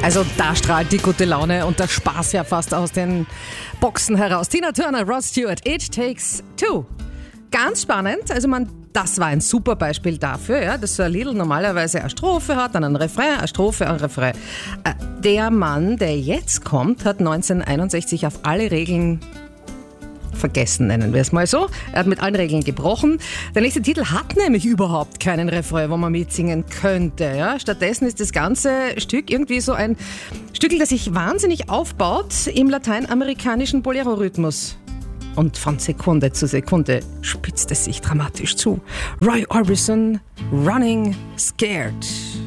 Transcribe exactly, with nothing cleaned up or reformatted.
Also da strahlt die gute Laune und der Spaß ja fast aus den Boxen heraus. Tina Turner, Rod Stewart, It Takes Two. Ganz spannend, also man, das war ein super Beispiel dafür, ja, dass so ein Lied normalerweise eine Strophe hat, dann ein Refrain, eine Strophe, ein Refrain. Äh, der Mann, der jetzt kommt, hat neunzehnhunderteinundsechzig auf alle Regeln vergessen, nennen wir es mal so. Er hat mit allen Regeln gebrochen. Der nächste Titel hat nämlich überhaupt keinen Refrain, wo man mitsingen könnte. Ja? Stattdessen ist das ganze Stück irgendwie so ein Stück, das sich wahnsinnig aufbaut im lateinamerikanischen Bolero-Rhythmus. Und von Sekunde zu Sekunde spitzt es sich dramatisch zu. Roy Orbison, Running Scared.